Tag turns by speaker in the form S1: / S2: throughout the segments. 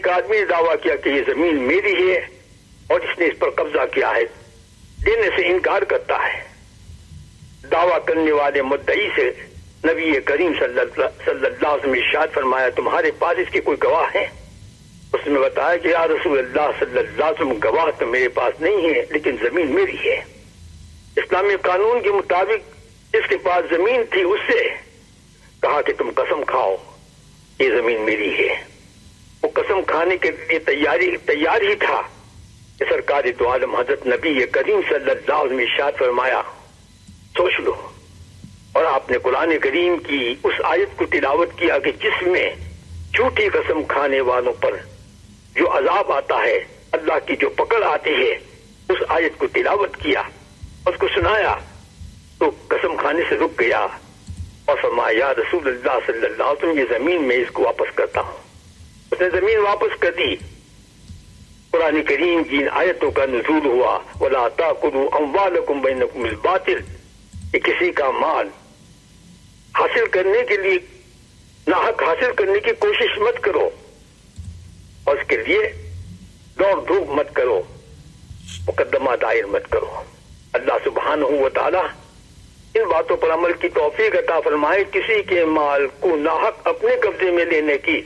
S1: ایک آدمی نے دعویٰ کیا کہ یہ زمین میری ہے اور اس نے اس پر قبضہ کیا ہے، دینے سے انکار کرتا ہے۔ دعویٰ کرنے والے مدعی سے نبی کریم صلی اللہ علیہ وسلم نے ارشاد فرمایا تمہارے پاس اس کے کوئی گواہ ہیں؟ اس نے بتایا کہ یا رسول اللہ صلی اللہ علیہ وسلم گواہ تو میرے پاس نہیں ہے لیکن زمین میری ہے۔ اسلامی قانون کے مطابق جس کے پاس زمین تھی اس سے کہا کہ تم قسم کھاؤ یہ زمین میری ہے۔ وہ قسم کھانے کے لیے تیار ہی تھا کہ سرکار دو عالم حضرت نبی کریم صلی اللہ علیہ وسلم نے ارشاد فرمایا سوچ لو، اور آپ نے قرآن کریم کی اس آیت کو تلاوت کیا کہ جس میں جھوٹی قسم کھانے والوں پر جو عذاب آتا ہے، اللہ کی جو پکڑ آتی ہے، اس آیت کو تلاوت کیا، اس کو سنایا تو قسم کھانے سے رک گیا اور فرمایا یا رسول اللہ صلی اللہ علیہ وسلم یہ زمین میں اس کو واپس کرتا ہوں۔ اس نے زمین واپس کر دی۔ قرآن کریم کی ان آیتوں کا نزول ہوا وَلَا تَأْكُلُوا أَمْوَالَكُمْ بَيْنَكُمْ بِالْبَاطِلِ، کہ کسی کا مال حاصل کرنے کے لیے ناحق حاصل کرنے کی کوشش مت کرو اور اس کے لیے دوڑ دھوپ مت کرو، مقدمہ دائر مت کرو۔ اللہ سبحانہ و تعالی ان باتوں پر عمل کی توفیق عطا فرمائے۔ کسی کے مال کو ناحق اپنے قبضے میں لینے کی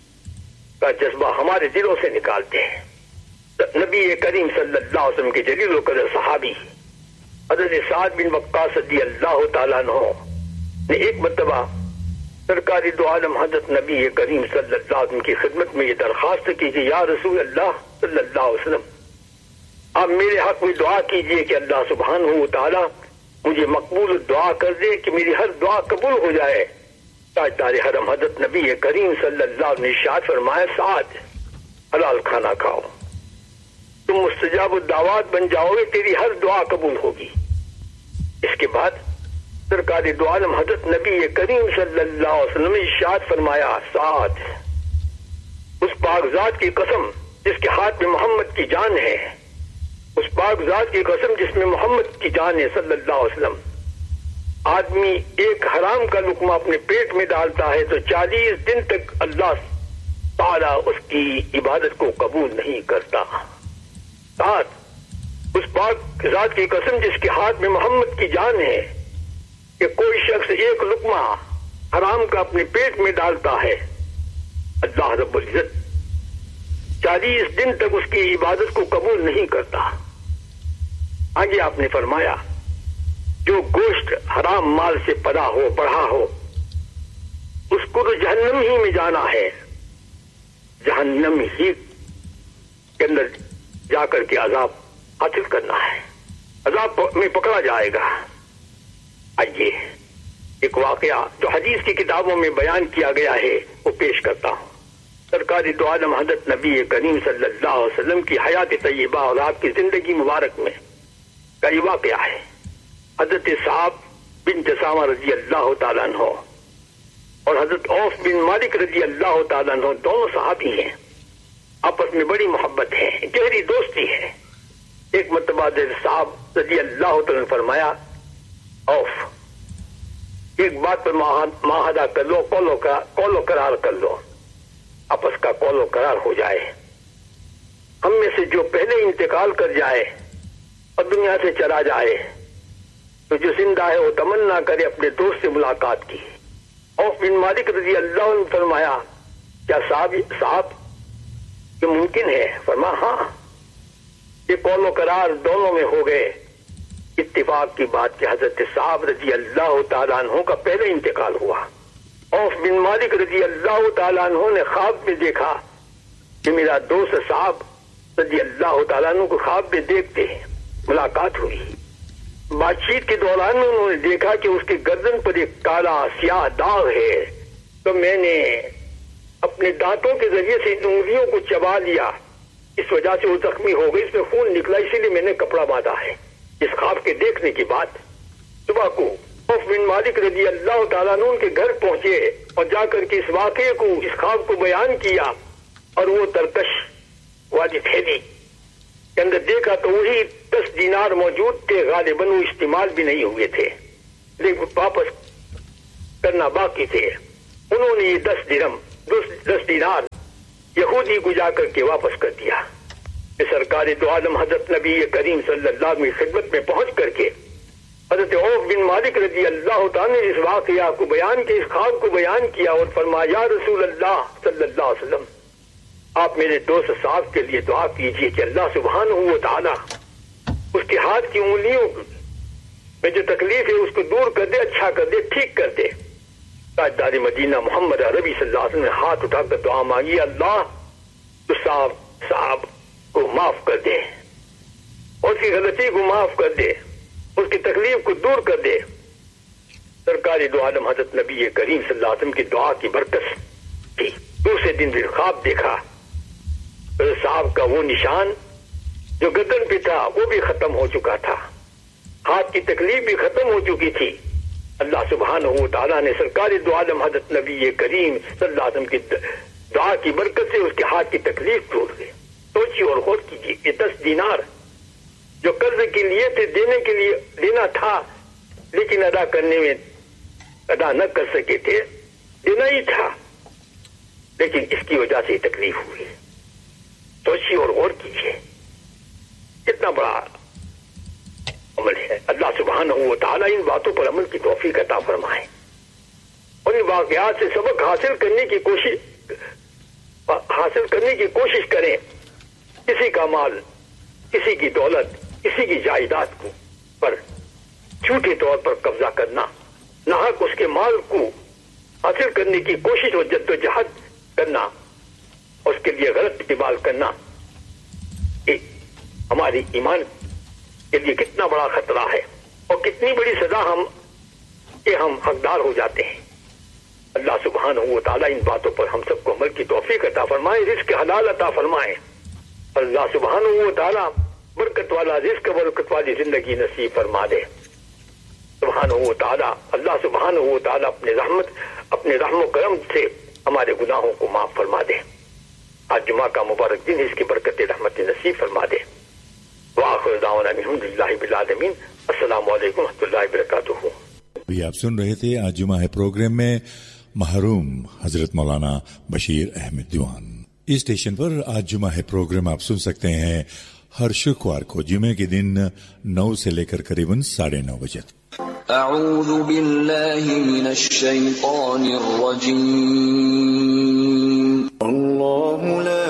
S1: کا جذبہ ہمارے دلوں سے نکالتے ہیں۔ نبی کریم صلی اللہ علیہ وسلم کے جلیل القدر صحابی حضرت سعد بن وقاص رضی اللہ تعالیٰ عنہ نے ایک مرتبہ سرکار دو عالم حضرت نبی کریم صلی اللہ علیہ وسلم کی خدمت میں یہ درخواست کی کہ یا رسول اللہ صلی اللہ علیہ وسلم آپ میرے حق میں دعا کیجئے کہ اللہ سبحانہ و تعالیٰ مجھے مقبول دعا کر دے کہ میری ہر دعا قبول ہو جائے۔ تاجدار حرم حضرت نبی کریم صلی اللہ علیہ وسلم نے ارشاد فرمایا سعد حلال کھانا کھاؤ، تم مستجاب الدعوات بن جاؤ گے، تیری ہر دعا قبول ہوگی۔ اس کے بعد سرکار دو عالم حضرت نبی کریم صلی اللہ علیہ وسلم نے ارشاد فرمایا سعد اس پاک ذات کی قسم جس کے ہاتھ میں محمد کی جان ہے، اس پاک ذات کی قسم جس میں محمد کی جان ہے صلی اللہ علیہ وسلم، آدمی ایک حرام کا لقمہ اپنے پیٹ میں ڈالتا ہے تو 40 دن تک اللہ تعالیٰ اس کی عبادت کو قبول نہیں کرتا۔ ساتھ اس پاک ذات کی قسم جس کے ہاتھ میں محمد کی جان ہے کہ کوئی شخص ایک لقمہ حرام کا اپنے پیٹ میں ڈالتا ہے، اللہ رب العزت 40 دن تک اس کی عبادت کو قبول نہیں کرتا۔ آگے آپ نے فرمایا جو گوشت حرام مال سے پڑا ہو اس کو تو جہنم ہی میں جانا ہے، جہنم ہی کے اندر جا کر کے عذاب حاصل کرنا ہے، عذاب میں پکڑا جائے گا۔ آئیے ایک واقعہ جو حدیث کی کتابوں میں بیان کیا گیا ہے وہ پیش کرتا ہوں۔ سرکار دو عالم حضرت نبی کریم صلی اللہ علیہ وسلم کی حیات طیبہ اور آپ کی زندگی مبارک میں کا یہ واقعہ ہے۔ حضرت صاحب بن جسامہ رضی اللہ تعالیٰ عنہ اور حضرت عوف بن مالک رضی اللہ تعالیٰ عنہ دونوں صحابی ہیں، آپس میں بڑی محبت ہے، گہری دوستی ہے۔ ایک مرتبہ حضرت صاحب رضی اللہ تعالیٰ نے فرمایا عوف ایک بات پر معاہدہ کر لو، قول و قرار کر لو، آپس کا قول و قرار ہو جائے، ہم میں سے جو پہلے انتقال کر جائے اور دنیا سے چلا جائے تو جو زندہ ہے وہ تمنا کرے اپنے دوست سے ملاقات کی۔ عوف بن مالک رضی اللہ عنہ نے فرمایا کیا صاحب یہ ممکن ہے؟ فرمایا ہاں، یہ قول و قرار دونوں میں ہو گئے۔ اتفاق کی بات کہ حضرت صاحب رضی اللہ تعالیٰ عنہ کا پہلے انتقال ہوا۔ عوف بن مالک رضی اللہ تعالیٰ عنہ نے خواب میں دیکھا کہ میرا دوست صاحب رضی اللہ تعالیٰ عنہ کو خواب میں دیکھتے ہیں، ملاقات ہوئی۔ بات چیت کے دوران میں انہوں نے دیکھا کہ اس کی گردن پر ایک کالا سیاہ داغ ہے، تو میں نے اپنے دانتوں کے ذریعے سے ان انگلیوں کو چبا لیا، اس وجہ سے وہ زخمی ہو گئی، اس میں خون نکلا، اسی لیے میں نے کپڑا باندھا ہے۔ اس خواب کے دیکھنے کی بات صبح کو عوف بن مالک رضی اللہ تعالیٰ عنہ کے گھر پہنچے اور جا کر کے اس واقعے کو، اس خواب کو بیان کیا، اور وہ ترکش والی تھیلی کے اندر دیکھا تو وہی 10 دینار موجود تھے، غالباً وہ استعمال بھی نہیں ہوئے تھے لیکن واپس کرنا باقی تھے۔ انہوں نے یہ 10 دینار یہودی کو جا کر کے واپس کر دیا کہ سرکار دو عالم حضرت نبی کریم صلی اللہ علیہ وسلم کی خدمت میں پہنچ کر کے حضرت عوف بن مالک رضی اللہ تعالیٰ نے اس واقعہ کو بیان کیا، اس خواب کو بیان کیا اور فرمایا یا رسول اللہ صلی اللہ علیہ وسلم آپ میرے دوست صاحب کے لیے دعا کیجئے کہ اللہ سبحانہ و تعالی اس کے ہاتھ کی انگلیوں میں جو تکلیف ہے اس کو دور کر دے، اچھا کر دے، ٹھیک کر دے۔ تاجدار مدینہ محمد عربی صلی اللہ علیہ وسلم نے ہاتھ اٹھا کر دعا مانگی، اللہ تو صاحب کو معاف کر دے، اس کی غلطی کو معاف کر دے، اس کی تکلیف کو دور کر دے۔ سرکار دو عالم حضرت نبی کریم صلی اللہ علیہ وسلم کی دعا کی برکت تھی۔ دوسرے دن بھی خواب دیکھا، صاحب کا وہ نشان جو گردن پہ تھا وہ بھی ختم ہو چکا تھا، ہاتھ کی تکلیف بھی ختم ہو چکی تھی۔ اللہ سبحانہ و تعالیٰ نے سرکار دو عالم حضرت نبی کریم صلی اللہ علیہ وسلم کی دعا کی برکت سے اس کے ہاتھ کی تکلیف ٹوٹ گئی۔ سوچیے اور غور کیجیے، یہ 10 دینار جو قرض کے لیے تھے، دینے کے لیے دینا تھا لیکن ادا نہ کر سکے تھے، دینا ہی تھا لیکن اس کی وجہ سے تکلیف ہوئی۔ سوچیے اور غور کیجیے کتنا بڑا عمل ہے۔ اللہ سبحانہ و تعالیٰ ان باتوں پر عمل کی توفیق عطا فرمائے اور ان واقعات سے سبق حاصل کرنے کی کوشش کریں۔ کسی کا مال، کسی کی دولت، کسی کی جائیداد کو پر جھوٹے طور پر قبضہ کرنا، ناحق اس کے مال کو حاصل کرنے کی کوشش اور جدوجہد کرنا، اس کے لیے غلط استعمال کرنا، یہ ہماری ایمان کے لیے کتنا بڑا خطرہ ہے اور کتنی بڑی سزا ہم حقدار ہو جاتے ہیں۔ اللہ سبحانہ و تعالیٰ ان باتوں پر ہم سب کو عمل کی توفیق عطا فرمائے، رزق حلال عطا فرمائے۔ اللہ سبحانہ و تعالیٰ برکت والا رزق، برکت والی زندگی نصیب فرما دے۔ سبحانہ و تعالیٰ اللہ سبحانہ و تعالیٰ اپنے رحم و کرم سے ہمارے گناہوں کو معاف فرما دے۔ آج جمعہ کا مبارک دن، اس کی برکت رحمت نصیب فرما دے۔ وآخر دعوانا الحمد للہ رب العالمین۔ السلام علیکم ورحمۃ اللہ وبرکاتہ۔
S2: بھی آپ سن رہے تھے آج جمعہ ہے پروگرام میں محروم حضرت مولانا بشیر احمد دیوان۔ اس اسٹیشن پر آج جمعہ ہے پروگرام آپ سن سکتے ہیں ہر شکوار کو جمعے کے دن 9 سے لے کر قریباً 9:30 بجے۔
S3: اعوذ باللہ من الشیطان الرجیم۔ اللہ لا